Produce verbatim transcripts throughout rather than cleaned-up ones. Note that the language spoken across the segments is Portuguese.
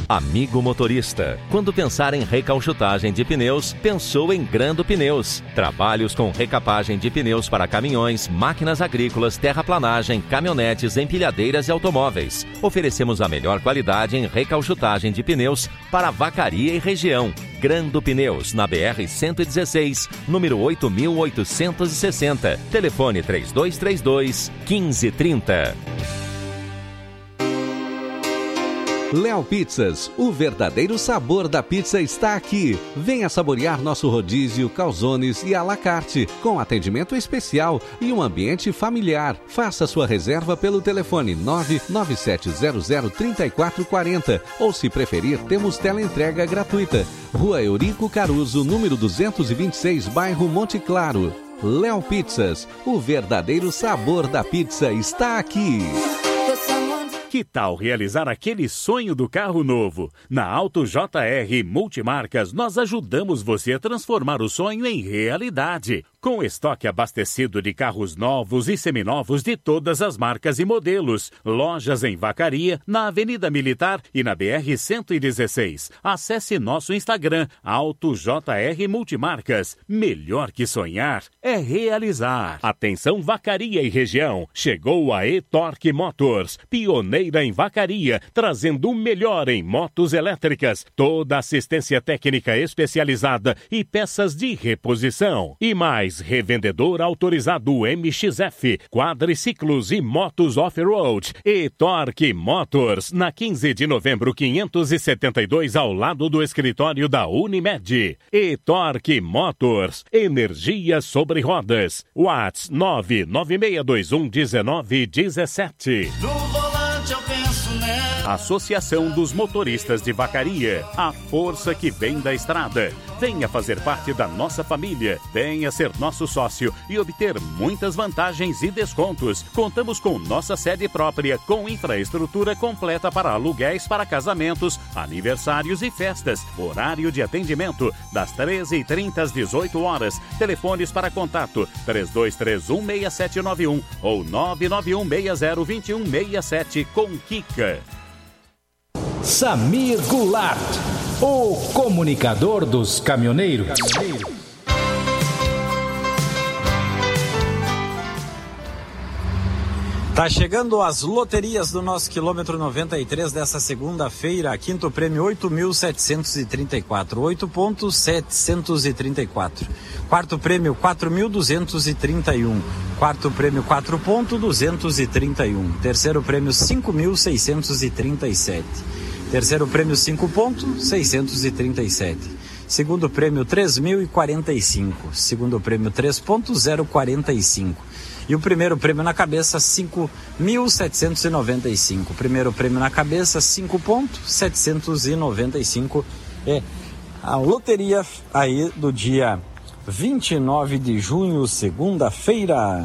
Amigo motorista, quando pensar em recauchutagem de pneus, pensou em Grando Pneus. Trabalhos com recapagem de pneus para caminhões, máquinas agrícolas, terraplanagem, caminhonetes, empilhadeiras e automóveis. Oferecemos a melhor qualidade em recauchutagem de pneus para Vacaria e região. Grando Pneus, na B R cento e dezesseis, número oito mil oitocentos e sessenta. Telefone três dois três dois, um cinco três zero. Léo Pizzas, o verdadeiro sabor da pizza está aqui. Venha saborear nosso rodízio, calzones e à la carte, com atendimento especial e um ambiente familiar. Faça sua reserva pelo telefone nove nove sete zero zero três quatro quatro zero ou, se preferir, temos teleentrega gratuita. Rua Eurico Caruso, número duzentos e vinte e seis, bairro Monte Claro. Léo Pizzas, o verdadeiro sabor da pizza está aqui. Que tal realizar aquele sonho do carro novo? Na Auto J R Multimarcas, nós ajudamos você a transformar o sonho em realidade. Com estoque abastecido de carros novos e seminovos de todas as marcas e modelos. Lojas em Vacaria, na Avenida Militar e na B R cento e dezesseis. Acesse nosso Instagram, Auto J R Multimarcas. Melhor que sonhar é realizar. Atenção Vacaria e região. Chegou a E-Torque Motors, pioneira em Vacaria, trazendo o melhor em motos elétricas. Toda assistência técnica especializada e peças de reposição. E mais, revendedor autorizado M X F, quadriciclos e motos off-road. E-Torque Motors, na quinze de novembro quinhentos e setenta e dois, ao lado do escritório da Unimed. E-Torque Motors, energia sobre rodas. WhatsApp nove nove seis dois um um nove um sete. No volante eu penso nela. Associação dos Motoristas de Vacaria, a força que vem da estrada. Venha fazer parte da nossa família, venha ser nosso sócio e obter muitas vantagens e descontos. Contamos com nossa sede própria, com infraestrutura completa para aluguéis para casamentos, aniversários e festas. Horário de atendimento das treze e trinta às dezoito horas. Telefones para contato três dois três um, seis sete nove um ou nove nove um seis zero dois um seis sete com Kika. Samir Goulart, o comunicador dos caminhoneiros. Tá chegando as loterias do nosso quilômetro noventa e três dessa segunda-feira. Quinto prêmio oito mil setecentos e trinta e quatro, oito ponto setecentos e trinta e quatro. Quarto prêmio quatro mil duzentos e trinta e um. Quarto prêmio quatro ponto duzentos e trinta e um. Terceiro prêmio cinco mil seiscentos e trinta e sete. Terceiro prêmio cinco ponto seiscentos e trinta e sete. Segundo prêmio três mil e quarenta e cinco. Segundo prêmio três ponto zero quarenta e cinco. E o primeiro prêmio na cabeça cinco mil setecentos e noventa e cinco. Primeiro prêmio na cabeça cinco ponto setecentos e noventa e cinco. É a loteria aí do dia vinte e nove de junho, segunda-feira.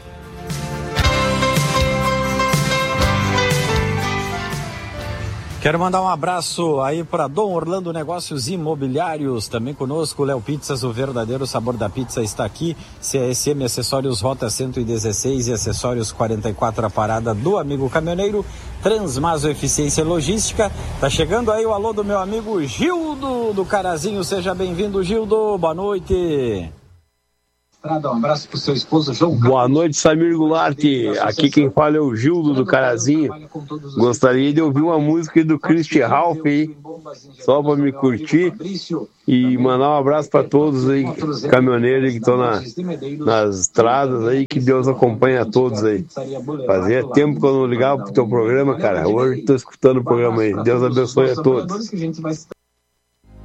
Quero mandar um abraço aí para Dom Orlando Negócios Imobiliários, também conosco, Léo Pizzas, o verdadeiro sabor da pizza está aqui. C S M Acessórios Rota cento e dezesseis e Acessórios quarenta e quatro, a parada do amigo caminhoneiro. Transmaso Eficiência Logística. Tá chegando aí o alô do meu amigo Gildo do Carazinho. Seja bem-vindo, Gildo. Boa noite. Um abraço pro seu esposo João Carlos. Boa noite, Samir Goulart. Aqui quem fala é o Gildo do Carazinho. Gostaria de ouvir uma música do Christian Ralph aí, só para me curtir. E mandar um abraço para todos aí, caminhoneiros que estão na, nas estradas aí, que Deus acompanhe a todos aí. Fazia tempo que eu não ligava pro teu programa, cara. Hoje estou escutando o programa aí. Deus abençoe a todos.